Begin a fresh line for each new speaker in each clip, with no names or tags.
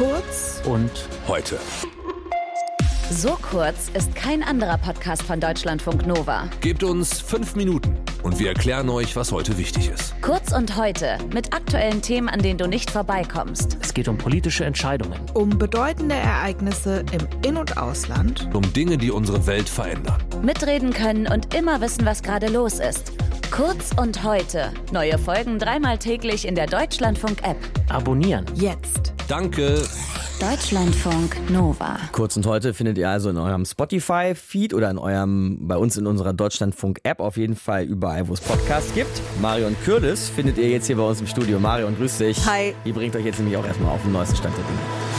Kurz
und heute.
So kurz ist kein anderer Podcast von Deutschlandfunk Nova.
Gebt uns 5 Minuten und wir erklären euch, was heute wichtig ist.
Kurz und heute mit aktuellen Themen, an denen du nicht vorbeikommst.
Es geht um politische Entscheidungen.
Um bedeutende Ereignisse im In- und Ausland.
Um Dinge, die unsere Welt verändern.
Mitreden können und immer wissen, was gerade los ist. Kurz und heute. Neue Folgen 3-mal täglich in der Deutschlandfunk-App.
Abonnieren.
Jetzt.
Danke.
Deutschlandfunk Nova.
Kurz und heute findet ihr also in eurem Spotify-Feed oder bei uns in unserer Deutschlandfunk-App, auf jeden Fall überall, wo es Podcasts gibt. Marion Kürlis findet ihr jetzt hier bei uns im Studio. Marion, grüß dich.
Hi.
Die bringt euch jetzt nämlich auch erstmal auf den neuesten Stand der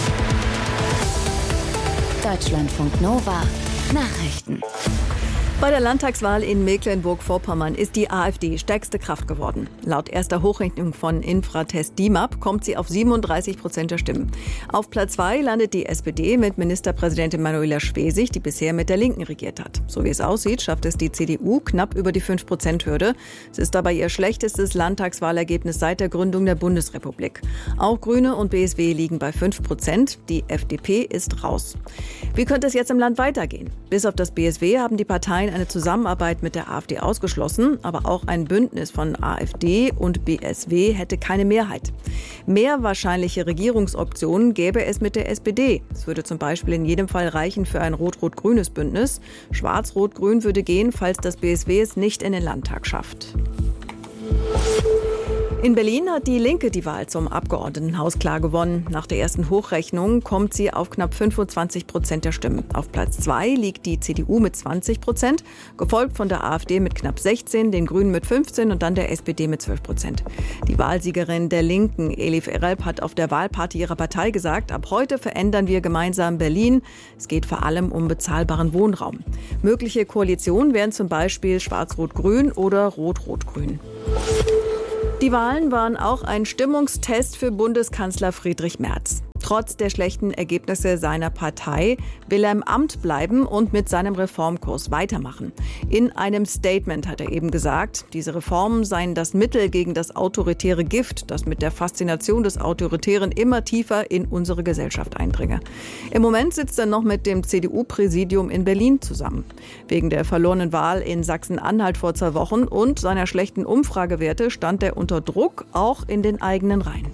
Dinge.
Deutschlandfunk Nova. Nachrichten.
Bei der Landtagswahl in Mecklenburg-Vorpommern ist die AfD stärkste Kraft geworden. Laut erster Hochrechnung von Infratest DIMAP kommt sie auf 37% der Stimmen. Auf Platz 2 landet die SPD mit Ministerpräsidentin Manuela Schwesig, die bisher mit der Linken regiert hat. So wie es aussieht, schafft es die CDU knapp über die 5%-Hürde. Es ist dabei ihr schlechtestes Landtagswahlergebnis seit der Gründung der Bundesrepublik. Auch Grüne und BSW liegen bei 5%. Die FDP ist raus. Wie könnte es jetzt im Land weitergehen? Bis auf das BSW haben die Parteien eine Zusammenarbeit mit der AfD ausgeschlossen, aber auch ein Bündnis von AfD und BSW hätte keine Mehrheit. Mehr wahrscheinliche Regierungsoptionen gäbe es mit der SPD. Es würde zum Beispiel in jedem Fall reichen für ein rot-rot-grünes Bündnis. Schwarz-rot-grün würde gehen, falls das BSW es nicht in den Landtag schafft. In Berlin hat die Linke die Wahl zum Abgeordnetenhaus klar gewonnen. Nach der ersten Hochrechnung kommt sie auf knapp 25% der Stimmen. Auf Platz 2 liegt die CDU mit 20%, gefolgt von der AfD mit knapp 16%, den Grünen mit 15% und dann der SPD mit 12%. Die Wahlsiegerin der Linken, Elif Eralp, hat auf der Wahlparty ihrer Partei gesagt, ab heute verändern wir gemeinsam Berlin. Es geht vor allem um bezahlbaren Wohnraum. Mögliche Koalitionen wären zum Beispiel Schwarz-Rot-Grün oder Rot-Rot-Grün. Die Wahlen waren auch ein Stimmungstest für Bundeskanzler Friedrich Merz. Trotz der schlechten Ergebnisse seiner Partei will er im Amt bleiben und mit seinem Reformkurs weitermachen. In einem Statement hat er eben gesagt, diese Reformen seien das Mittel gegen das autoritäre Gift, das mit der Faszination des Autoritären immer tiefer in unsere Gesellschaft eindringe. Im Moment sitzt er noch mit dem CDU-Präsidium in Berlin zusammen. Wegen der verlorenen Wahl in Sachsen-Anhalt vor 2 Wochen und seiner schlechten Umfragewerte stand er unter Druck, auch in den eigenen Reihen.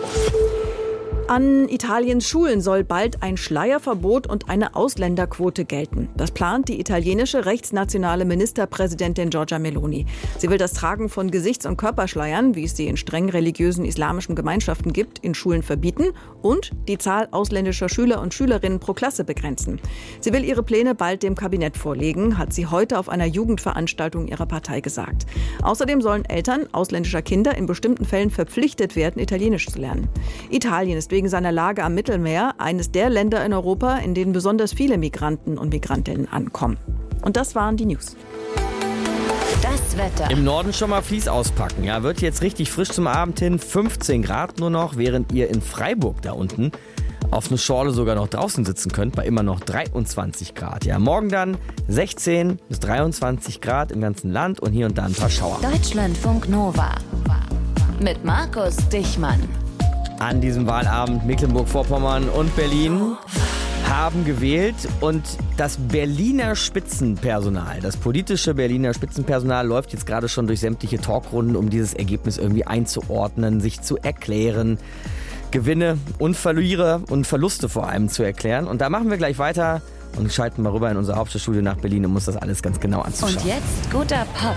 An Italiens Schulen soll bald ein Schleierverbot und eine Ausländerquote gelten. Das plant die italienische rechtsnationale Ministerpräsidentin Giorgia Meloni. Sie will das Tragen von Gesichts- und Körperschleiern, wie es sie in streng religiösen islamischen Gemeinschaften gibt, in Schulen verbieten und die Zahl ausländischer Schüler und Schülerinnen pro Klasse begrenzen. Sie will ihre Pläne bald dem Kabinett vorlegen, hat sie heute auf einer Jugendveranstaltung ihrer Partei gesagt. Außerdem sollen Eltern ausländischer Kinder in bestimmten Fällen verpflichtet werden, Italienisch zu lernen. Italien ist wegen seiner Lage am Mittelmeer eines der Länder in Europa, in denen besonders viele Migranten und Migrantinnen ankommen. Und das waren die News.
Das Wetter.
Im Norden schon mal Vlies auspacken. Ja, wird jetzt richtig frisch zum Abend hin. 15 Grad nur noch, während ihr in Freiburg da unten auf eine Schorle sogar noch draußen sitzen könnt, bei immer noch 23 Grad. Ja, morgen dann 16 bis 23 Grad im ganzen Land und hier und da ein paar Schauer.
Deutschlandfunk Nova. Mit Markus Dichmann.
An diesem Wahlabend Mecklenburg-Vorpommern und Berlin haben gewählt und das Berliner Spitzenpersonal, das politische Berliner Spitzenpersonal läuft jetzt gerade schon durch sämtliche Talkrunden, um dieses Ergebnis irgendwie einzuordnen, sich zu erklären, Gewinne und Verluste vor allem zu erklären. Und da machen wir gleich weiter und schalten mal rüber in unser Hauptstadtstudio nach Berlin, um uns das alles ganz genau anzuschauen.
Und jetzt guter Pop.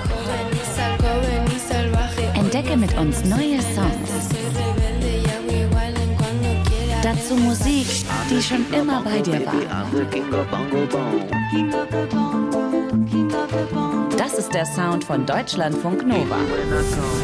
Entdecke mit uns neue Songs. Dazu Musik, die schon immer bei dir war. Das ist der Sound von Deutschlandfunk Nova.